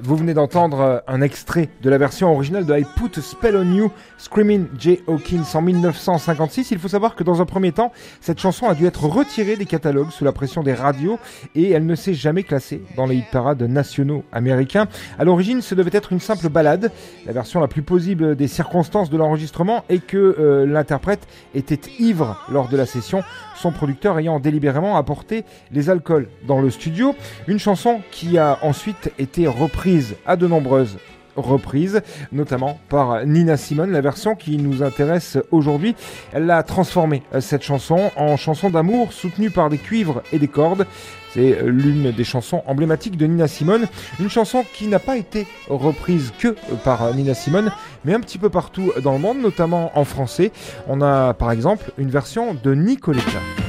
Vous venez d'entendre un extrait de la version originale de I Put a Spell on You, Screaming Jay Hawkins en 1956. Il faut savoir que dans un premier temps, cette chanson a dû être retirée des catalogues sous la pression des radios et elle ne s'est jamais classée dans les hit-parades nationaux américains. À l'origine, ce devait être une simple ballade. La version la plus plausible des circonstances de l'enregistrement est que l'interprète était ivre lors de la session, son producteur ayant délibérément apporté les alcools dans le studio. Une chanson qui a ensuite été reprise à de nombreuses reprises, notamment par Nina Simone. La version qui nous intéresse aujourd'hui, elle a transformé cette chanson en chanson d'amour soutenue par des cuivres et des cordes. C'est l'une des chansons emblématiques de Nina Simone, une chanson qui n'a pas été reprise que par Nina Simone, mais un petit peu partout dans le monde, notamment en français. On a par exemple une version de Nicoletta.